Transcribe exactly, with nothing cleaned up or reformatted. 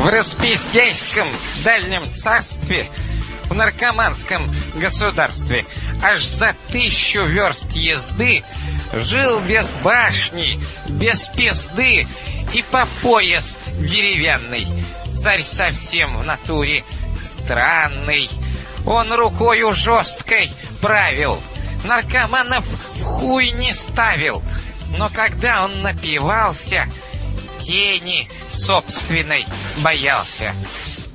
В Распиздяйском дальнем царстве, в наркоманском государстве, аж за тысячу верст езды жил без башни, без пизды и по пояс деревянный. Царь совсем в натуре странный. Он рукою жесткой правил, наркоманов в хуй не ставил. Но когда он напивался, тени собственной боялся.